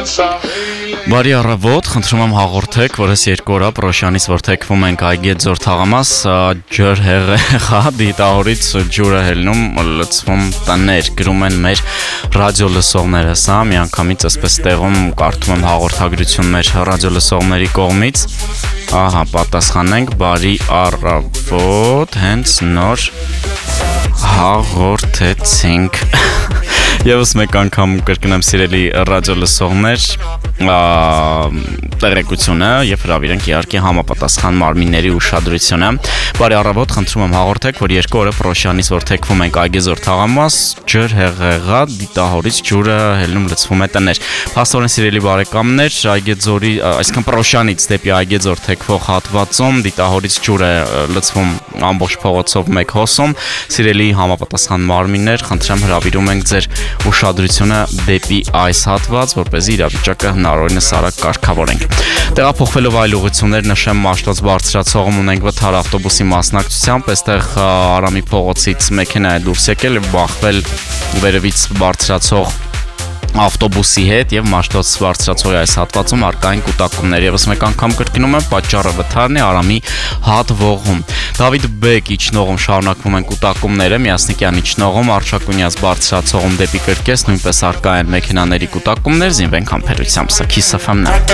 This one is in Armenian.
Բարի առավոտ, խնդրում եմ հաղորդեք, որ այս երկու օր Պրոշյանից որ թեքվում ենք այգի ձոր թաղամաս, ջրհեղեղա դիտահորից ջուրը հելնում, լցվում տներ, գրում են մեր ռադիո լսողները, սա միանգամից այսպես տեղում կարդում եմ հաղորդագրություն մեր ռադիո լսողների կողմից, ահա պատասխանենք, բարի առավոտ, հենց նոր հաղորդեցինք Եվս մեկ անգամ կրկնեմ սիրելի ռադիո լսողներ տեղեկությունը եւ հրավիրենք իհարկե համապատասխան մարմինների ուշադրությունը բարի առավոտ խնդրում եմ հաղորդեք որ երկու օրը Պրոշյանից որ թեքվում ենք այգեզոր թաղամաս ջրհեղեղա դիտահորից ջուրը հելնում լցվում է տներ փաստորեն սիրելի բարեկամներ այգեզորի այսքան Պրոշյանից դեպի այգեզոր թեքվող հատվածում դիտահորից ջուրը լցվում ամբողջ փողոցով մեկ հոսում սիրելի համապատասխան մարմիններ խնդրեմ հրավիրում ենք ձեր ուշադրությունը դեպի այս հատված, որպեսզի իրավիճակը հնարավորինս արագ կարգավորենք։ Տեղափոխվելով այլ ուղղություններ նշեմ Մաշտոց բարձրացողում ունենք վթար ավտոբուսի մասնակցությամբ, այստեղ Արամի փողոցից մեքենա է դուրս եկել եւ բախվել վերևից բարձրացող ավտոբուսի հետ եւ Մաշտոց բարձրացողի այս հատվածում արկային կուտակումներ եւս մեկ անգամ կրկնում եմ պատճառը վթարն է Արամի հատվողում Դավիթ Բեկ իջնողում շարունակվում են կուտակումները Միասնիկյան իջնողում Արշակունյաց բարձրացողում դեպի Կրկես նույնպես արկա են մեքենաների կուտակումներ զինվենք համբերությամբ սա Kiss FM-ն